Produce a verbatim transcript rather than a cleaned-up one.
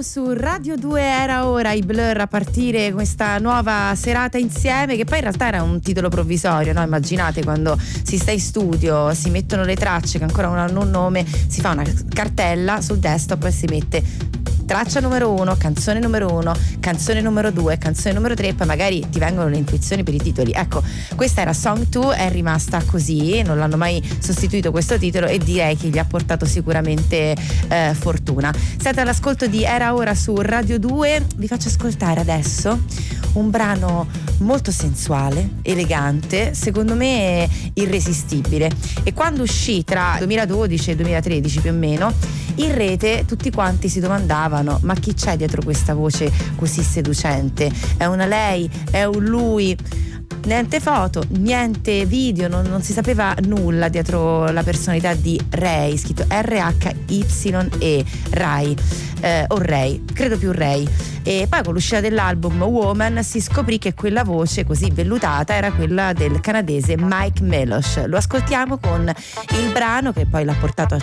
Siamo su Radio due, era ora i Blur a partire questa nuova serata insieme, che poi in realtà era un titolo provvisorio, no? Immaginate quando si sta in studio, si mettono le tracce che ancora non hanno un nome, si fa una cartella sul desktop e si mette traccia numero uno, canzone numero uno, canzone numero due, canzone numero tre, e poi magari ti vengono le intuizioni per i titoli. Ecco, questa era Song due, è rimasta così, non l'hanno mai sostituito questo titolo e direi che gli ha portato sicuramente eh, fortuna. Siete all'ascolto di Era Ora su Radio due, vi faccio ascoltare adesso un brano molto sensuale, elegante, secondo me irresistibile, e quando uscì tra duemiladodici e duemilatredici più o meno, in rete tutti quanti si domandavano: ma chi c'è dietro questa voce così seducente? È una lei? È un lui? Niente foto, niente video, non, non si sapeva nulla dietro la personalità di Ray, scritto R H Y E, Ray, eh, o Ray, credo più Ray. E poi con l'uscita dell'album Woman si scoprì che quella voce così vellutata era quella del canadese Mike Melosh. Lo ascoltiamo con il brano che poi l'ha portato a